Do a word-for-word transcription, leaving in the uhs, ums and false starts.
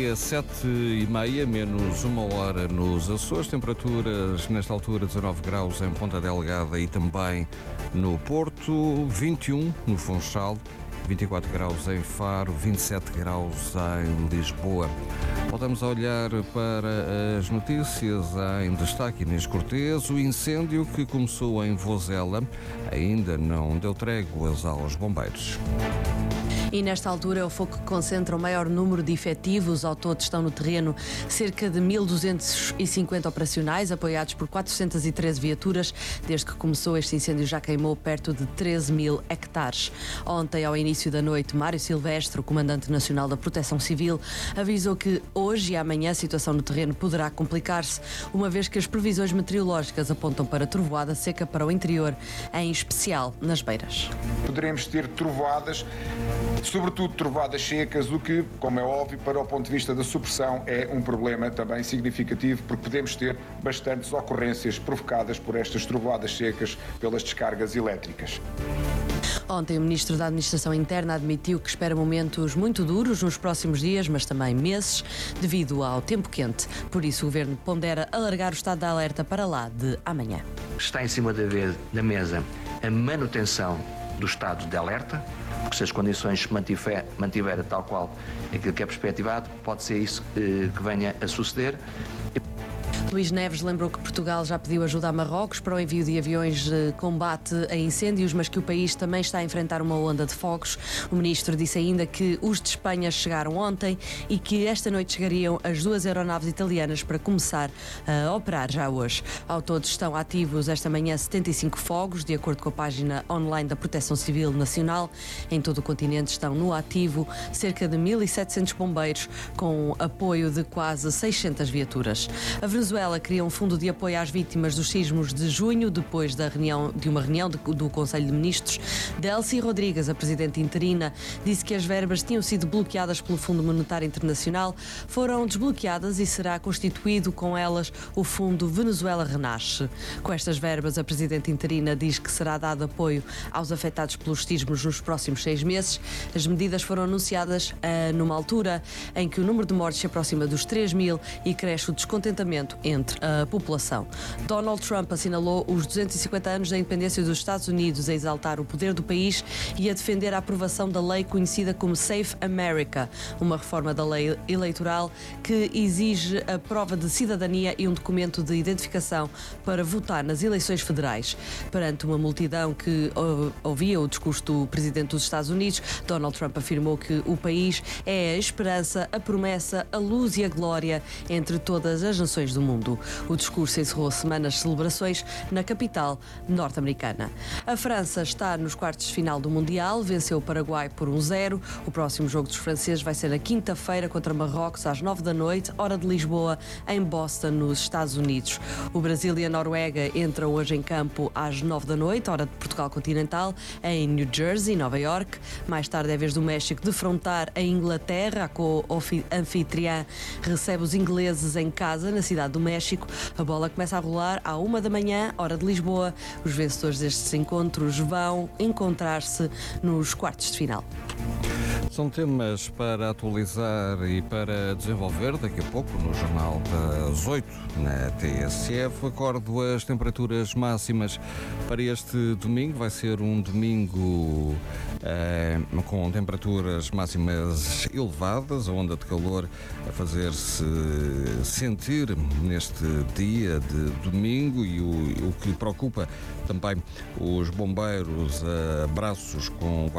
dia, sete e meia, menos uma hora nos Açores. Temperaturas nesta altura dezanove graus em Ponta Delgada e também no Porto, vinte e um no Funchal, vinte e quatro graus em Faro, vinte e sete graus em Lisboa. Voltamos a olhar para as notícias. Em destaque, Inês Cortês, o incêndio que começou em Vozela ainda não deu tréguas aos bombeiros. E nesta altura é o fogo que concentra o maior número de efetivos. Ao todo estão no terreno cerca de mil duzentos e cinquenta operacionais, apoiados por quatrocentas e treze viaturas. Desde que começou, este incêndio já queimou perto de treze mil hectares. Ontem, ao início da noite, Mário Silvestre, o Comandante Nacional da Proteção Civil, avisou que hoje e amanhã a situação no terreno poderá complicar-se, uma vez que as previsões meteorológicas apontam para trovoada seca para o interior, em especial nas beiras. Poderemos ter trovoadas, sobretudo trovoadas secas, o que, como é óbvio, para o ponto de vista da supressão é um problema também significativo, porque podemos ter bastantes ocorrências provocadas por estas trovoadas secas pelas descargas elétricas. Ontem o Ministro da Administração Interna admitiu que espera momentos muito duros nos próximos dias, mas também meses, devido ao tempo quente. Por isso o Governo pondera alargar o estado de alerta para lá de amanhã. Está em cima da, vez, da mesa a manutenção do estado de alerta, porque se as condições se mantiver, mantiver tal qual aquilo que é perspectivado, pode ser isso eh, que venha a suceder. Luís Neves lembrou que Portugal já pediu ajuda a Marrocos para o envio de aviões de combate a incêndios, mas que o país também está a enfrentar uma onda de fogos. O ministro disse ainda que os de Espanha chegaram ontem e que esta noite chegariam as duas aeronaves italianas para começar a operar já hoje. Ao todo estão ativos esta manhã setenta e cinco fogos, de acordo com a página online da Proteção Civil Nacional. Em todo o continente estão no ativo cerca de mil e setecentos bombeiros, com apoio de quase seiscentas viaturas. A Venezuela Ela cria um fundo de apoio às vítimas dos sismos de junho, depois da reunião, de uma reunião de, do Conselho de Ministros. Delcy Rodrigues, a presidente interina, disse que as verbas tinham sido bloqueadas pelo Fundo Monetário Internacional, foram desbloqueadas e será constituído com elas o Fundo Venezuela Renasce. Com estas verbas, a presidente interina diz que será dado apoio aos afetados pelos sismos nos próximos seis meses. As medidas foram anunciadas uh, numa altura em que o número de mortes se aproxima dos três mil e cresce o descontentamento entre a população. Donald Trump assinalou os duzentos e cinquenta anos da independência dos Estados Unidos, a exaltar o poder do país e a defender a aprovação da lei conhecida como Safe America, uma reforma da lei eleitoral que exige a prova de cidadania e um documento de identificação para votar nas eleições federais. Perante uma multidão que ouvia o discurso do presidente dos Estados Unidos, Donald Trump afirmou que o país é a esperança, a promessa, a luz e a glória entre todas as nações do mundo. O discurso encerrou semanas de celebrações na capital norte-americana. A França está nos quartos de final do Mundial, venceu o Paraguai por um zero. O próximo jogo dos franceses vai ser na quinta-feira contra Marrocos, às nove da noite, hora de Lisboa, em Boston, nos Estados Unidos. O Brasil e a Noruega entram hoje em campo às nove da noite, hora de Portugal continental, em New Jersey, Nova York. Mais tarde é a vez do México defrontar a Inglaterra. A co-anfitriã recebe os ingleses em casa, na cidade do México. A bola começa a rolar à uma da manhã, hora de Lisboa. Os vencedores destes encontros vão encontrar-se nos quartos de final. São temas para atualizar e para desenvolver daqui a pouco no Jornal das oito na T S F. Acordo as temperaturas máximas para este domingo. Vai ser um domingo eh, com temperaturas máximas elevadas, a onda de calor a fazer-se sentir neste dia de domingo e o, o que preocupa também os bombeiros, abraços com